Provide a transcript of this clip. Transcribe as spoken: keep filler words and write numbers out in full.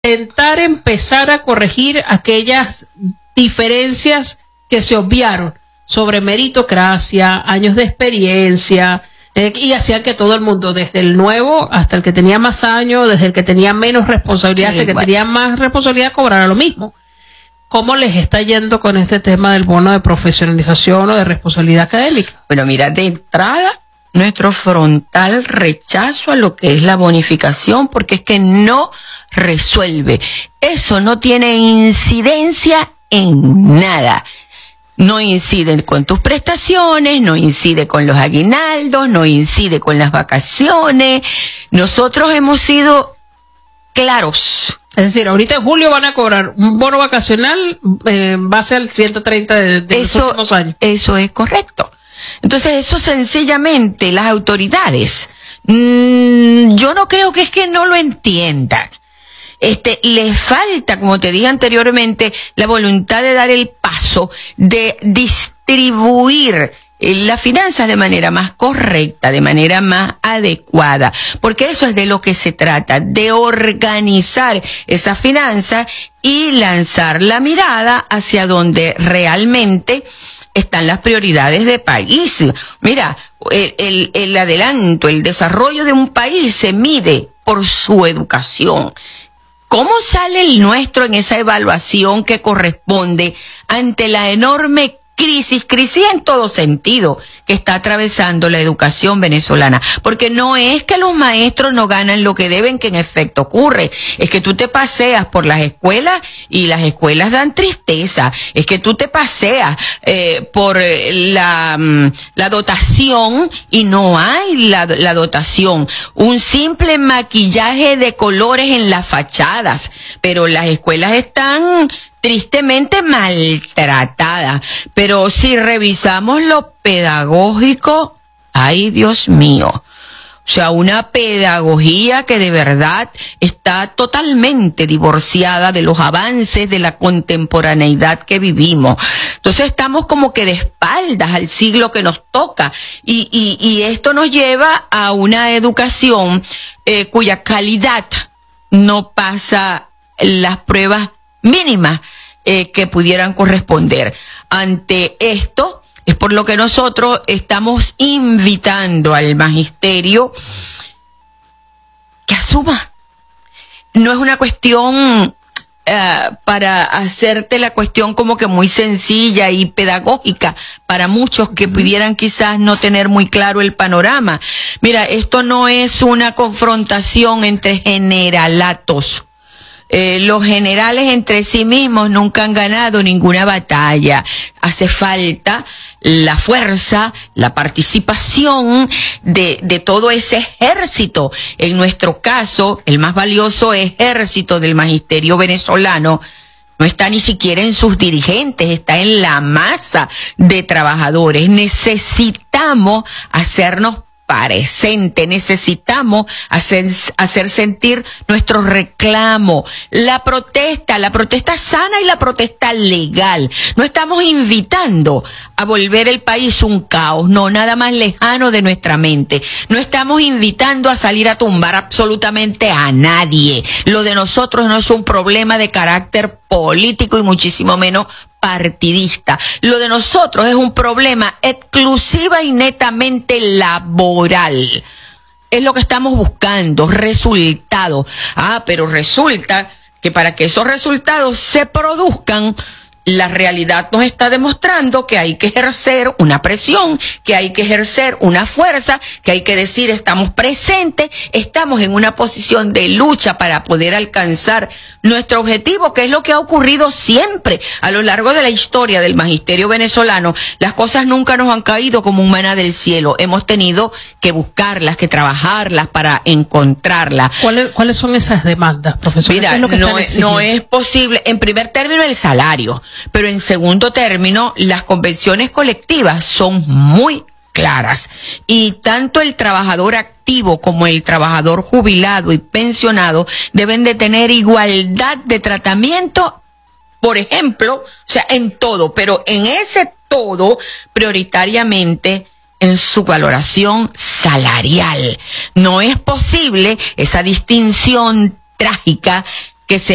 intentar empezar a corregir aquellas diferencias que se obviaron sobre meritocracia, años de experiencia, eh, y hacían que todo el mundo, desde el nuevo hasta el que tenía más años, desde el que tenía menos responsabilidad hasta el que tenía más responsabilidad, cobrara lo mismo. ¿Cómo les está yendo con este tema del bono de profesionalización o de responsabilidad académica? Bueno, mira, de entrada, nuestro frontal rechazo a lo que es la bonificación, porque es que no resuelve. Eso no tiene incidencia en nada. No incide con tus prestaciones, no incide con los aguinaldos, no incide con las vacaciones. Nosotros hemos sido claros. Es decir, ahorita en julio van a cobrar un bono vacacional eh, en base al ciento treinta de, de eso, los últimos años. Eso es correcto. Entonces, eso sencillamente las autoridades, mmm, yo no creo que es que no lo entiendan. Este, les falta, como te dije anteriormente, la voluntad de dar el paso, de distribuir las finanzas de manera más correcta, de manera más adecuada, porque eso es de lo que se trata, de organizar esas finanzas y lanzar la mirada hacia donde realmente están las prioridades de país. Mira, el, el, el adelanto, el desarrollo de un país se mide por su educación. ¿Cómo sale el nuestro en esa evaluación que corresponde ante la enorme crisis, crisis en todo sentido, que está atravesando la educación venezolana? Porque no es que los maestros no ganan lo que deben, que en efecto ocurre. Es que tú te paseas por las escuelas y las escuelas dan tristeza. Es que tú te paseas eh, por la, la dotación y no hay la, la dotación. Un simple maquillaje de colores en las fachadas, pero las escuelas están tristemente maltratada. Pero si revisamos lo pedagógico, ay Dios mío, o sea, una pedagogía que de verdad está totalmente divorciada de los avances de la contemporaneidad que vivimos. Entonces estamos como que de espaldas al siglo que nos toca, y, y, y esto nos lleva a una educación eh, cuya calidad no pasa las pruebas mínimas eh, que pudieran corresponder. Ante esto es por lo que nosotros estamos invitando al magisterio que asuma. No es una cuestión eh, para hacerte la cuestión como que muy sencilla y pedagógica para muchos que pudieran quizás no tener muy claro el panorama. Mira, esto no es una confrontación entre generalatos. Eh, los generales entre sí mismos nunca han ganado ninguna batalla. Hace falta la fuerza, la participación de, de todo ese ejército. En nuestro caso, el más valioso ejército del magisterio venezolano no está ni siquiera en sus dirigentes, está en la masa de trabajadores. Necesitamos hacernos presente, necesitamos hacer, hacer sentir nuestro reclamo, la protesta, la protesta sana y la protesta legal. No estamos invitando a volver el país un caos, no, nada más lejano de nuestra mente. No estamos invitando a salir a tumbar absolutamente a nadie. Lo de nosotros no es un problema de carácter político y muchísimo menos partidista. Lo de nosotros es un problema exclusiva y netamente laboral. Es lo que estamos buscando, resultados. Ah, pero resulta que para que esos resultados se produzcan, la realidad nos está demostrando que hay que ejercer una presión, que hay que ejercer una fuerza, que hay que decir estamos presentes, estamos en una posición de lucha para poder alcanzar nuestro objetivo, que es lo que ha ocurrido siempre a lo largo de la historia del magisterio venezolano. Las cosas nunca nos han caído como un maná del cielo. Hemos tenido que buscarlas, que trabajarlas para encontrarlas. ¿Cuáles, cuáles son esas demandas, profesor? Mira, ¿Qué es lo que no, es, no es posible, en primer término, el salario. Pero en segundo término, las convenciones colectivas son muy claras. Y tanto el trabajador activo como el trabajador jubilado y pensionado deben de tener igualdad de tratamiento, por ejemplo, o sea, en todo, pero en ese todo, prioritariamente en su valoración salarial. No es posible esa distinción trágica